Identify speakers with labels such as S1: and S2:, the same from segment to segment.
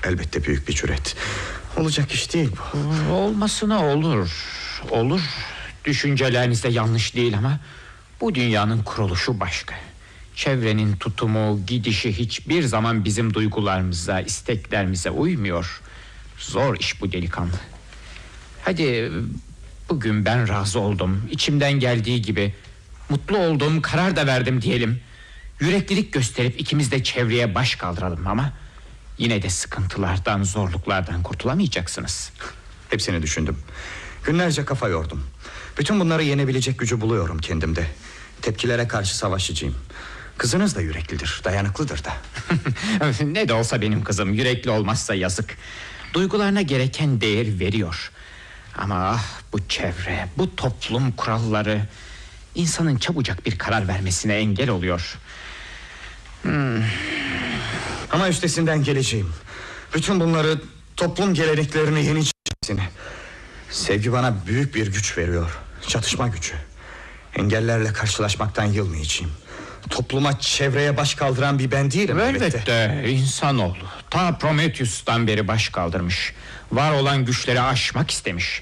S1: Elbette büyük bir cüret. Olacak iş değil bu.
S2: Olmasına olur. Olur. Düşünceleriniz de yanlış değil ama bu dünyanın kuruluşu başka. Çevrenin tutumu, gidişi hiçbir zaman bizim duygularımıza, isteklerimize uymuyor. Zor iş bu delikanlı. Hadi bugün ben razı oldum. İçimden geldiği gibi mutlu olduğum karar da verdim diyelim. Yüreklilik gösterip ikimiz de çevreye baş kaldıralım ama yine de sıkıntılardan, zorluklardan kurtulamayacaksınız.
S1: Hepsini düşündüm. Günlerce kafa yordum. Bütün bunları yenebilecek gücü buluyorum kendimde. Tepkilere karşı savaşacağım. Kızınız da yüreklidir, dayanıklıdır da.
S2: Ne de olsa benim kızım yürekli olmazsa yazık. Duygularına gereken değer veriyor. Ama bu çevre, bu toplum kuralları insanın çabucak bir karar vermesine engel oluyor.
S1: Ama üstesinden geleceğim. Bütün bunları, toplum geleneklerini yeneceğim. Sevgi bana büyük bir güç veriyor. Çatışma gücü. Engellerle karşılaşmaktan yılmayacağım. Topluma, çevreye baş kaldıran bir ben değilim.
S2: Elbette insanoğlu ta Prometheus'tan beri baş kaldırmış. Var olan güçleri aşmak istemiş.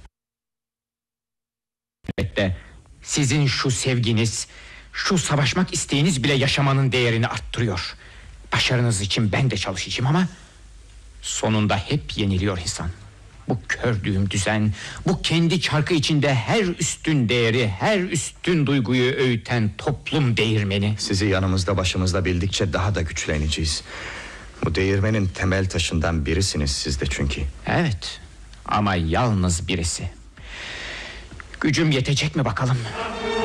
S2: Elbette sizin şu sevginiz, şu savaşmak isteğiniz bile yaşamanın değerini arttırıyor. Başarınız için ben de çalışacağım ama sonunda hep yeniliyor insan. Bu kördüğüm düzen, bu kendi çarkı içinde her üstün değeri, her üstün duyguyu öğüten toplum değirmeni.
S1: Sizi yanımızda, başımızda bildikçe daha da güçleneceğiz. Bu değirmenin temel taşından birisiniz siz de çünkü.
S2: Evet, ama yalnız birisi. Gücüm yetecek mi bakalım?